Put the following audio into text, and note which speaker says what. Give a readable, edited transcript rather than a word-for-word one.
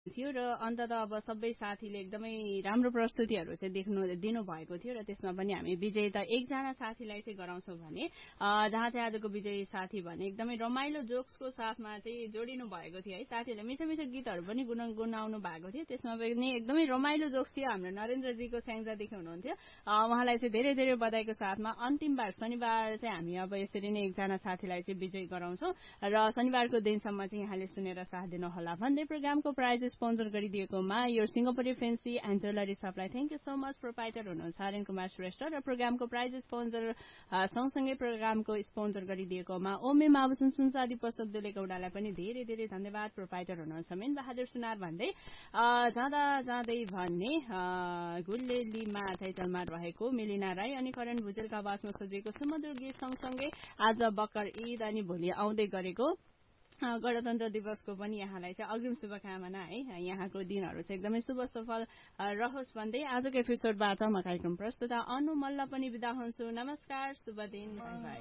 Speaker 1: थियो र अन्ततः अब सबै साथीले एकदमै राम्रो प्रस्तुतिहरू चाहिँ दिनु भएको थियो र त्यसमा पनि हामी विजेता एकजना साथीलाई चाहिँ गराउँछौँ भने जहाँ चाहिँ आजको विजयी साथी भने एकदमै रमाइलो जोक्सको साथमा चाहिँ जोडिनु भएको थियो है। साथीहरूले मिठो मिठो गीतहरू पनि गुनाउनु भएको थियो। त्यसमा पनि एकदमै रमाइलो जोक्स थियो। हाम्रो नरेन्द्रजीको स्याङ्जादेखि हुनुहुन्थ्यो, उहाँलाई चाहिँ धेरै धेरै बधाईको साथमा अन्तिम बार शनिबार चाहिँ हामी अब यसरी नै एकजना साथीलाई चाहिँ विजयी गराउँछौँ र शनिबारको दिनसम्म चाहिँ यहाँले सुनेर साथ दिनुहोला भन्दै प्रोग्रामको प्राइज स्पोन्सर गरिदिएकोमा यो सिंगापुरी fancy and jewellery supply thank you so much. Proprietor हुनुहुन्छ आर्यन कुमार श्रेष्ठ र प्रोग्रामको प्राइज स्पोन्सर सँगसँगै प्रोग्रामको स्पोन्सर गरिदिएकोमा ओमे माबुसुन सुनचादी पसक दुले गौडालाई पनि धेरै धेरै धन्यवाद। प्रोपाइटर हुनुहुन्छ मेन बहादुर सुनार भन्दै जाँदा जाँदै भन्ने गुल्लेलीमा टाइटलमा रहेको मिलिना राई अनि करण भुजेलका आवाजमा सजिएको सुमधुर गीत सँगसँगै आज बकर ईद अनि भोलि आउँदै गरेको गणतन्त्र दिवसको पनि यहाँलाई चाहिँ अग्रिम शुभकामना है। यहाँको दिनहरू चाहिँ एकदमै शुभ सफल रहोस् भन्दै आजको एपिसोडबाट म कार्यक्रम प्रस्तुता अनु मल्ल पनि बिदा हुन्छु। नमस्कार, शुभ दिन, बाई बाई।